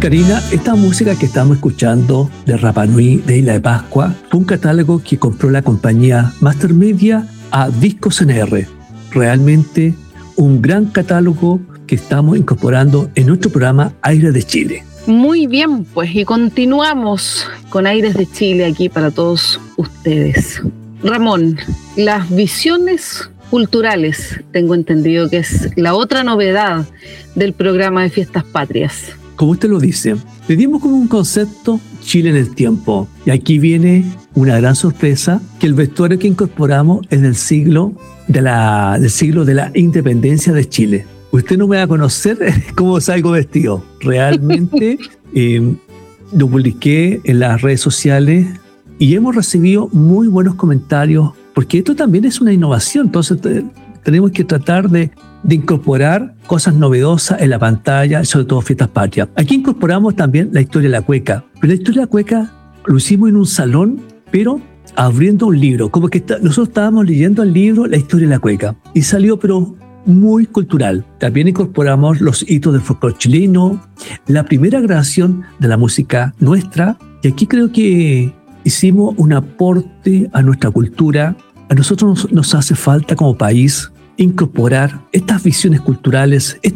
Karina, esta música que estamos escuchando de Rapa Nui, de Isla de Pascua, fue un catálogo que compró la compañía Master Media a Discos NR. Realmente un gran catálogo que estamos incorporando en nuestro programa Aires de Chile. Muy bien, pues, y continuamos con Aires de Chile aquí para todos ustedes. Ramón, las visiones culturales, tengo entendido que es la otra novedad del programa de Fiestas Patrias. Como usted lo dice, le dimos como un concepto Chile en el tiempo. Y aquí viene una gran sorpresa, que el vestuario que incorporamos es del siglo de la independencia de Chile. Usted no me va a conocer cómo salgo vestido. Realmente lo publiqué en las redes sociales y hemos recibido muy buenos comentarios, porque esto también es una innovación. Entonces tenemos que tratar de incorporar cosas novedosas en la pantalla, sobre todo Fiestas Patrias. Aquí incorporamos también la historia de la cueca. Pero la historia de la cueca lo hicimos en un salón, pero abriendo un libro. Como que nosotros estábamos leyendo el libro La historia de la cueca. Y salió, pero muy cultural. También incorporamos los hitos del folclore chileno, la primera grabación de la música nuestra. Y aquí creo que hicimos un aporte a nuestra cultura. A nosotros nos hace falta como país incorporar estas visiones culturales,